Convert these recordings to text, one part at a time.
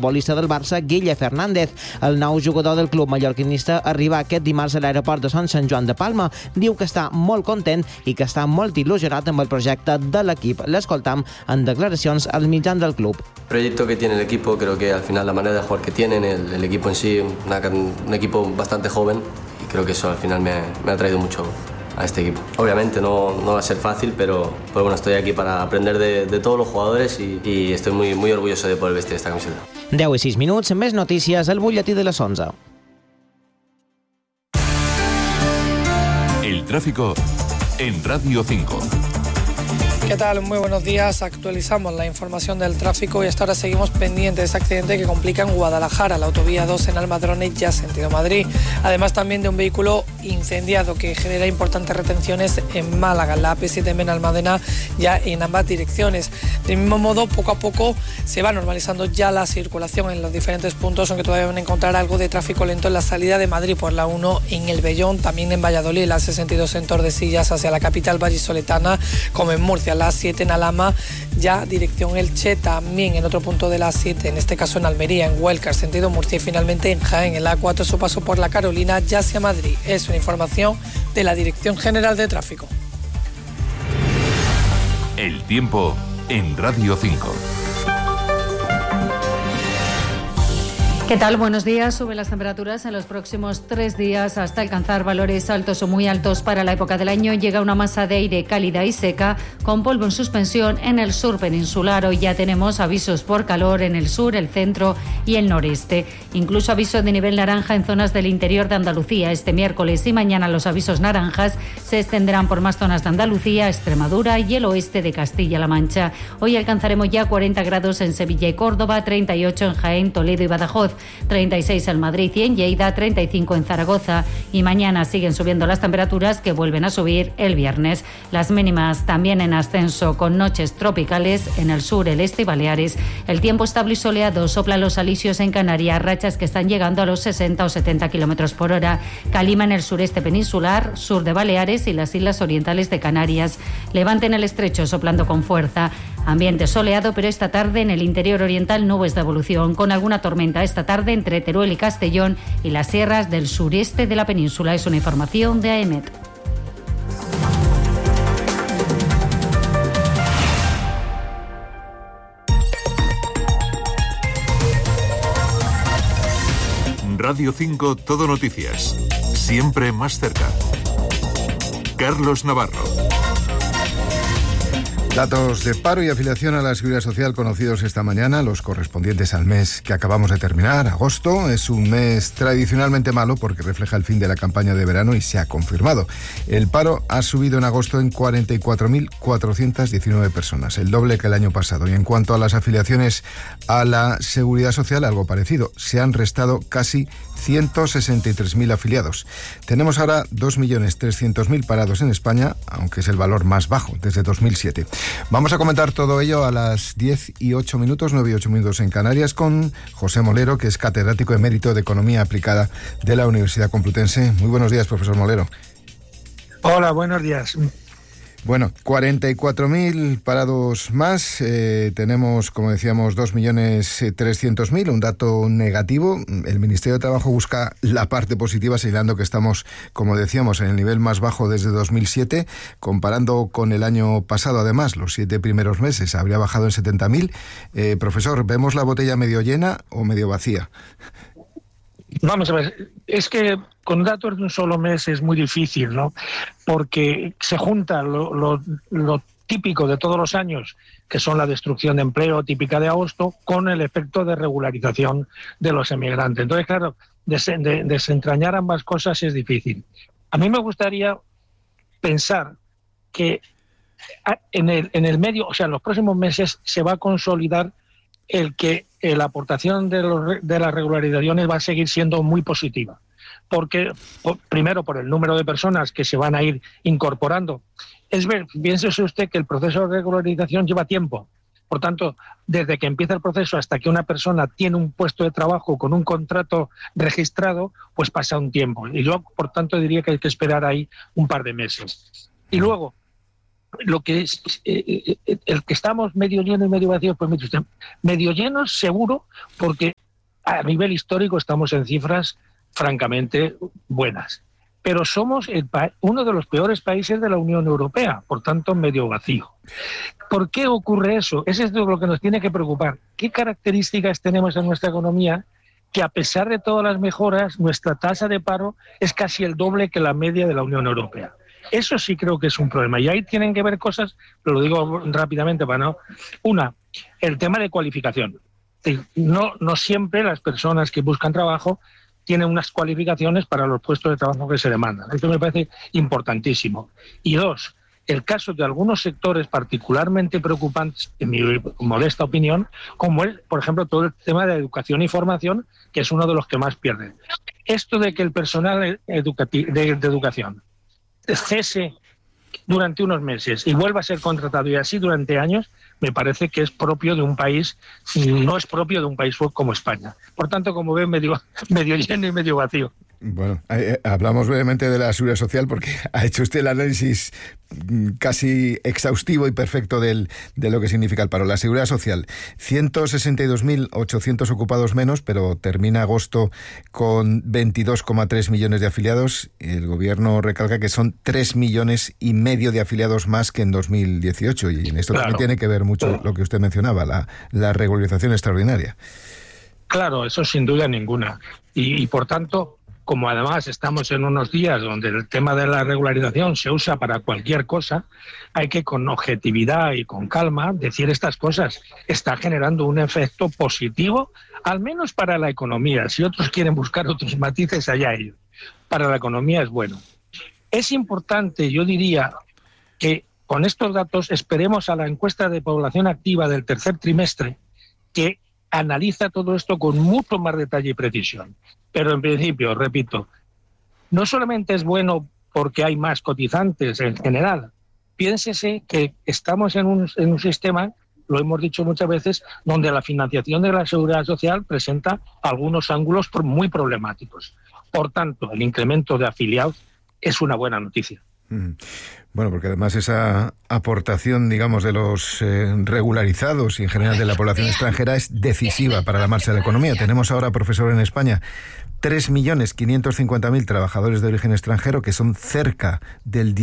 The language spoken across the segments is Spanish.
futbolista del Barça, Guille Fernández. El nou jugador del club mallorquinista arriba aquest dimarts a l'aeroport de Sant Joan de Palma. Diu que està molt content i que està molt il·lusionat amb el projecte de l'equip. L'escoltam en declaracions al mitjan del club. El proyecto que tiene el equipo, creo que al final la manera de jugar que tienen, el equipo en sí, un equipo bastante joven, y creo que eso al final me ha traído mucho a este equipo. Obviamente no va a ser fácil, pero bueno, estoy aquí para aprender de todos los jugadores y estoy muy orgulloso de poder vestir esta camiseta. 10:06 minuts, més notícies al butlletí de les 11. El tráfico en Radio 5. ¿Qué tal? Muy buenos días. Actualizamos la información del tráfico y hasta ahora seguimos pendientes de ese accidente que complica en Guadalajara, la autovía 2 en Almadrones, ya sentido Madrid. Además también de un vehículo incendiado que genera importantes retenciones en Málaga, la AP7 en Almadena, ya en ambas direcciones. Del mismo modo, poco a poco se va normalizando ya la circulación en los diferentes puntos, aunque todavía van a encontrar algo de tráfico lento en la salida de Madrid por la 1 en El Vellón, también en Valladolid, la 62 en Tordesillas hacia la capital vallisoletana, como en Murcia, la 7 en Alhama, ya dirección Elche, también en otro punto de la 7, en este caso en Almería, en Huelca, sentido Murcia, y finalmente en Jaén, en la A4, su paso por la Carolina, ya hacia Madrid. Es una información de la Dirección General de Tráfico. El tiempo en Radio 5. ¿Qué tal? Buenos días. Suben las temperaturas en los próximos 3 días hasta alcanzar valores altos o muy altos para la época del año. Llega una masa de aire cálida y seca con polvo en suspensión en el sur peninsular. Hoy ya tenemos avisos por calor en el sur, el centro y el noreste. Incluso aviso de nivel naranja en zonas del interior de Andalucía. Este miércoles y mañana los avisos naranjas se extenderán por más zonas de Andalucía, Extremadura y el oeste de Castilla-La Mancha. Hoy alcanzaremos ya 40 grados en Sevilla y Córdoba, 38 en Jaén, Toledo y Badajoz, 36 en Madrid y en Lleida, 35 en Zaragoza, y mañana siguen subiendo las temperaturas, que vuelven a subir el viernes. Las mínimas también en ascenso, con noches tropicales en el sur, el este y Baleares. El tiempo estable y soleado, soplan los alisios en Canarias, rachas que están llegando a los 60 o 70 kilómetros por hora. Calima en el sureste peninsular, sur de Baleares y las islas orientales de Canarias. Levante en el estrecho, soplando con fuerza. Ambiente soleado, pero esta tarde en el interior oriental nubes de evolución, con alguna tormenta esta tarde entre Teruel y Castellón y las sierras del sureste de la península. Es una información de AEMET. Radio 5 Todo Noticias. Siempre más cerca. Carlos Navarro. Datos de paro y afiliación a la Seguridad Social conocidos esta mañana, los correspondientes al mes que acabamos de terminar, agosto. Es un mes tradicionalmente malo porque refleja el fin de la campaña de verano y se ha confirmado. El paro ha subido en agosto en 44.419 personas, el doble que el año pasado. Y en cuanto a las afiliaciones a la Seguridad Social, algo parecido. Se han restado casi 163.000 afiliados. Tenemos ahora 2.300.000 parados en España, aunque es el valor más bajo desde 2007. Vamos a comentar todo ello a las 10:08, 9:08 en Canarias, con José Molero, que es catedrático emérito de Economía Aplicada de la Universidad Complutense. Muy buenos días, profesor Molero. Hola, buenos días. Bueno, 44.000 parados más. Tenemos, como decíamos, 2.300.000, un dato negativo. El Ministerio de Trabajo busca la parte positiva, señalando que estamos, como decíamos, en el nivel más bajo desde 2007. Comparando con el año pasado, además, los 7 primeros meses habría bajado en 70.000. Profesor, ¿vemos la botella medio llena o medio vacía? Vamos a ver, es que con datos de un solo mes es muy difícil, ¿no? Porque se junta lo típico de todos los años, que son la destrucción de empleo típica de agosto, con el efecto de regularización de los emigrantes. Entonces, claro, desentrañar ambas cosas es difícil. A mí me gustaría pensar que en el medio, o sea, en los próximos meses se va a consolidar el que la aportación de las regularizaciones va a seguir siendo muy positiva. Porque, primero, por el número de personas que se van a ir incorporando. Piénsese usted que el proceso de regularización lleva tiempo. Por tanto, desde que empieza el proceso hasta que una persona tiene un puesto de trabajo con un contrato registrado, pues pasa un tiempo. Y yo, por tanto, diría que hay que esperar ahí un par de meses. Y luego, lo que es el que estamos medio lleno y medio vacío, pues mire usted, medio lleno seguro, porque a nivel histórico estamos en cifras francamente buenas. Pero somos uno de los peores países de la Unión Europea, por tanto medio vacío. ¿Por qué ocurre eso? Eso es lo que nos tiene que preocupar. ¿Qué características tenemos en nuestra economía que a pesar de todas las mejoras, nuestra tasa de paro es casi el doble que la media de la Unión Europea? Eso sí creo que es un problema. Y ahí tienen que ver cosas, lo digo rápidamente para no... Una, el tema de cualificación. No siempre las personas que buscan trabajo tienen unas cualificaciones para los puestos de trabajo que se demandan. Esto me parece importantísimo. Y dos, el caso de algunos sectores particularmente preocupantes, en mi modesta opinión, como es, por ejemplo, todo el tema de educación y formación, que es uno de los que más pierden. Esto de que el personal de educación cese durante unos meses y vuelva a ser contratado y así durante años, me parece que es propio de un país, no es propio de un país como España. Por tanto, como ven, medio lleno y medio vacío. Bueno, hablamos brevemente de la seguridad social porque ha hecho usted el análisis casi exhaustivo y perfecto de lo que significa el paro. La seguridad social, 162.800 ocupados menos, pero termina agosto con 22,3 millones de afiliados. El gobierno recalca que son 3,5 millones de afiliados más que en 2018. Y en esto también tiene que ver mucho lo que usted mencionaba, la regularización extraordinaria. Claro, eso sin duda ninguna. Y por tanto, como además estamos en unos días donde el tema de la regularización se usa para cualquier cosa, hay que con objetividad y con calma decir estas cosas. Está generando un efecto positivo, al menos para la economía. Si otros quieren buscar otros matices, allá ellos. Para la economía es bueno. Es importante, yo diría, que con estos datos esperemos a la encuesta de población activa del tercer trimestre, que analiza todo esto con mucho más detalle y precisión. Pero en principio, repito, no solamente es bueno porque hay más cotizantes en general. Piénsese que estamos en un sistema, lo hemos dicho muchas veces, donde la financiación de la seguridad social presenta algunos ángulos muy problemáticos. Por tanto, el incremento de afiliados es una buena noticia. Bueno, porque además esa aportación, digamos, de los regularizados y en general de la población extranjera es decisiva para la marcha de la economía. Tenemos ahora, profesor, en España 3.550.000 trabajadores de origen extranjero, que son cerca del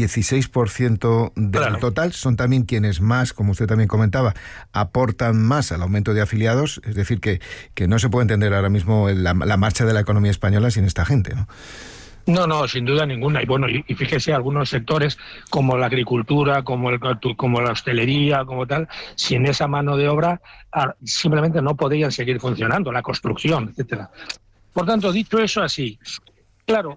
16% del total. Son también quienes más, como usted también comentaba, aportan más al aumento de afiliados. Es decir, que no se puede entender ahora mismo la marcha de la economía española sin esta gente, ¿no? No, sin duda ninguna. Y bueno, y fíjese, algunos sectores como la agricultura, como la hostelería, como tal, sin esa mano de obra simplemente no podrían seguir funcionando, la construcción, etcétera. Por tanto, dicho eso así, claro,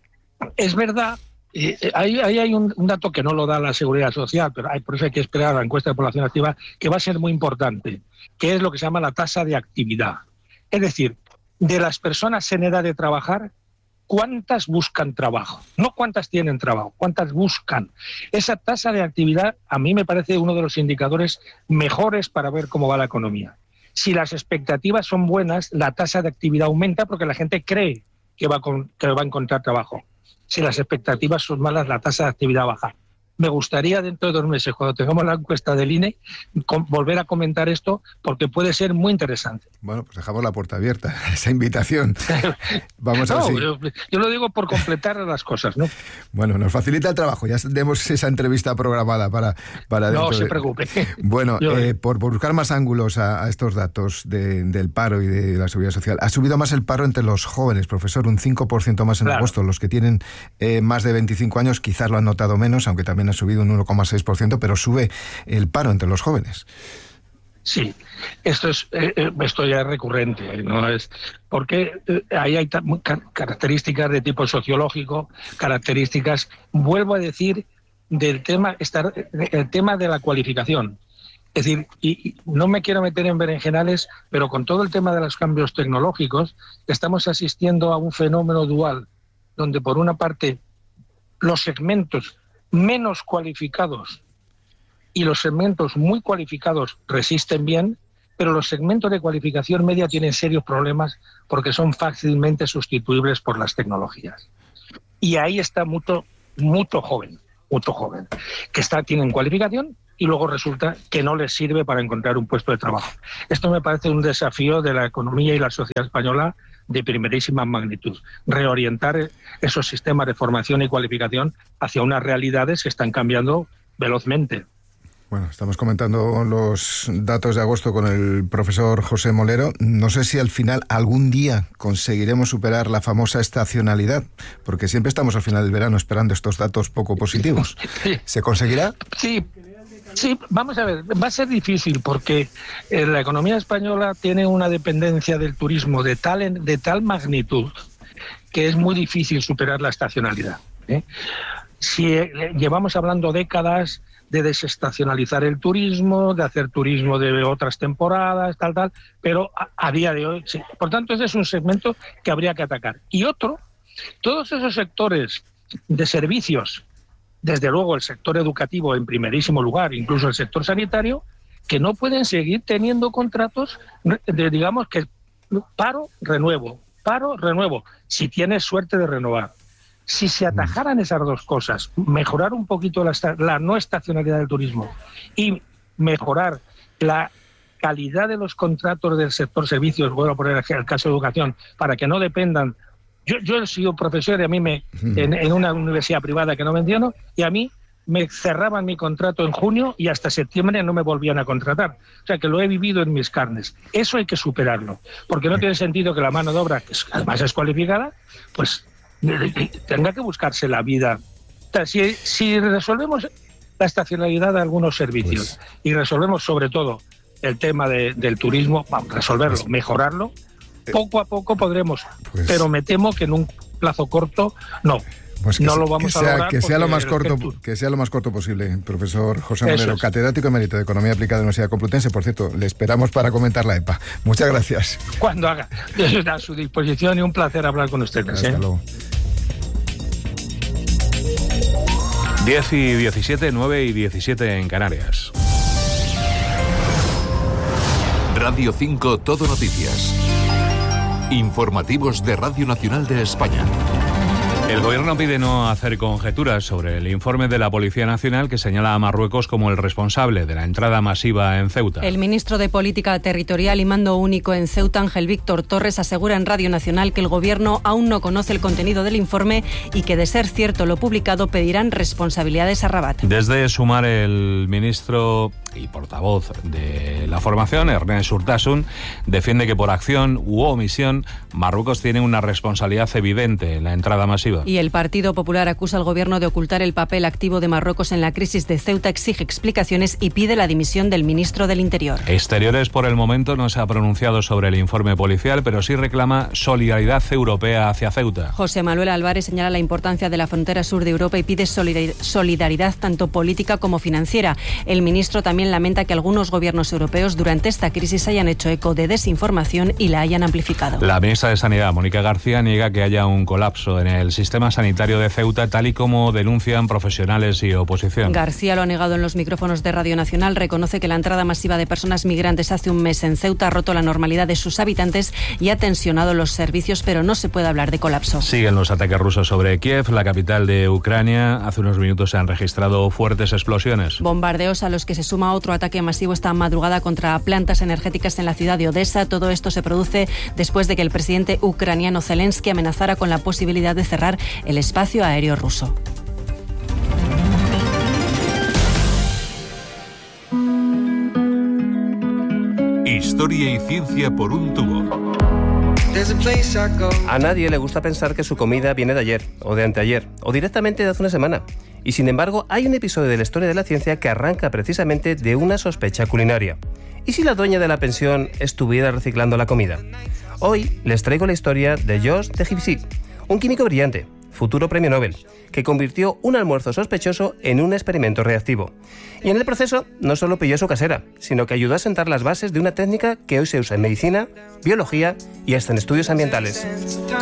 es verdad, ahí hay un dato que no lo da la Seguridad Social, pero por eso hay que esperar a la encuesta de población activa, que va a ser muy importante, que es lo que se llama la tasa de actividad. Es decir, de las personas en edad de trabajar, ¿cuántas buscan trabajo? No cuántas tienen trabajo, cuántas buscan. Esa tasa de actividad a mí me parece uno de los indicadores mejores para ver cómo va la economía. Si las expectativas son buenas, la tasa de actividad aumenta porque la gente cree que va a encontrar trabajo. Si las expectativas son malas, la tasa de actividad baja. Me gustaría dentro de 2 meses, cuando tengamos la encuesta del INE, volver a comentar esto porque puede ser muy interesante. Bueno, pues dejamos la puerta abierta a esa invitación. Vamos a ver si... yo lo digo por completar las cosas, ¿no? Bueno, nos facilita el trabajo. Ya tenemos esa entrevista programada para no se preocupe. Bueno, por buscar más ángulos a estos datos del paro y de la seguridad social. Ha subido más el paro entre los jóvenes, profesor, un 5% más en agosto. Los que tienen más de 25 años quizás lo han notado menos, aunque también ha subido un 1,6%, pero sube el paro entre los jóvenes. Sí, esto ya es recurrente, ¿no? Es porque ahí hay características de tipo sociológico, características, vuelvo a decir, del tema, el tema de la cualificación. Es decir, y no me quiero meter en berenjenales, pero con todo el tema de los cambios tecnológicos, estamos asistiendo a un fenómeno dual, donde por una parte los segmentos menos cualificados y los segmentos muy cualificados resisten bien, pero los segmentos de cualificación media tienen serios problemas porque son fácilmente sustituibles por las tecnologías. Y ahí está mucho joven. joven, que tienen cualificación y luego resulta que no les sirve para encontrar un puesto de trabajo. Esto me parece un desafío de la economía y la sociedad española de primerísima magnitud. Reorientar esos sistemas de formación y cualificación hacia unas realidades que están cambiando velozmente. Bueno, estamos comentando los datos de agosto con el profesor José Molero. No sé si al final algún día conseguiremos superar la famosa estacionalidad, porque siempre estamos al final del verano esperando estos datos poco positivos. ¿Se conseguirá? Sí, vamos a ver, va a ser difícil porque la economía española tiene una dependencia del turismo de tal magnitud que es muy difícil superar la estacionalidad. Si llevamos hablando décadas de desestacionalizar el turismo, de hacer turismo de otras temporadas, tal, pero a día de hoy sí. Por tanto, ese es un segmento que habría que atacar. Y otro, todos esos sectores de servicios, desde luego el sector educativo en primerísimo lugar, incluso el sector sanitario, que no pueden seguir teniendo contratos de, digamos, que paro, renuevo, si tienes suerte de renovar. Si se atajaran esas dos cosas, mejorar un poquito la no estacionalidad del turismo y mejorar la calidad de los contratos del sector servicios, voy a poner el caso de educación, para que no dependan. Yo he sido profesor y a mí en una universidad privada que no menciono, y a mí me cerraban mi contrato en junio y hasta septiembre no me volvían a contratar. O sea que lo he vivido en mis carnes. Eso hay que superarlo, porque no tiene sentido que la mano de obra, que además es cualificada, pues tenga que buscarse la vida. O sea, si resolvemos la estacionalidad de algunos servicios y resolvemos sobre todo el tema del turismo, vamos a resolverlo, mejorarlo, poco a poco podremos, pero me temo que en un plazo corto no. Pues no lo vamos a lograr. Que sea lo más corto posible, profesor José Molero, catedrático emérito de Economía Aplicada de la Universidad Complutense. Por cierto, le esperamos para comentar la EPA. Muchas gracias. Cuando haga. A su disposición y un placer hablar con ustedes. Hasta luego. 10 y 17, 9 y 17 en Canarias. Radio 5 Todo Noticias. Informativos de Radio Nacional de España. El Gobierno pide no hacer conjeturas sobre el informe de la Policía Nacional que señala a Marruecos como el responsable de la entrada masiva en Ceuta. El ministro de Política Territorial y Mando Único en Ceuta, Ángel Víctor Torres, asegura en Radio Nacional que el Gobierno aún no conoce el contenido del informe y que, de ser cierto lo publicado, pedirán responsabilidades a Rabat. Desde Sumar, el ministro y portavoz de la formación, Ernest Urtasun, defiende que por acción u omisión Marruecos tiene una responsabilidad evidente en la entrada masiva. Y el Partido Popular acusa al Gobierno de ocultar el papel activo de Marruecos en la crisis de Ceuta, exige explicaciones y pide la dimisión del ministro del Interior. Exteriores, por el momento, no se ha pronunciado sobre el informe policial, pero sí reclama solidaridad europea hacia Ceuta. José Manuel Álvarez señala la importancia de la frontera sur de Europa y pide solidaridad tanto política como financiera. El ministro también lamenta que algunos gobiernos europeos durante esta crisis hayan hecho eco de desinformación y la hayan amplificado. La ministra de Sanidad, Mónica García, niega que haya un colapso en el sistema sanitario de Ceuta, tal y como denuncian profesionales y oposición. García lo ha negado en los micrófonos de Radio Nacional, reconoce que la entrada masiva de personas migrantes hace un mes en Ceuta ha roto la normalidad de sus habitantes y ha tensionado los servicios, pero no se puede hablar de colapso. Siguen los ataques rusos sobre Kiev, la capital de Ucrania. Hace unos minutos se han registrado fuertes explosiones. Bombardeos a los que se suma otro ataque masivo esta madrugada contra plantas energéticas en la ciudad de Odessa. Todo esto se produce después de que el presidente ucraniano Zelensky amenazara con la posibilidad de cerrar el espacio aéreo ruso. Historia y ciencia por un tubo. A nadie le gusta pensar que su comida viene de ayer, o de anteayer, o directamente de hace una semana. Y sin embargo, hay un episodio de la historia de la ciencia que arranca precisamente de una sospecha culinaria. ¿Y si la dueña de la pensión estuviera reciclando la comida? Hoy les traigo la historia de Jos de Gipsy, un químico brillante, futuro premio Nobel, que convirtió un almuerzo sospechoso en un experimento reactivo. Y en el proceso no solo pilló su casera, sino que ayudó a sentar las bases de una técnica que hoy se usa en medicina, biología y hasta en estudios ambientales.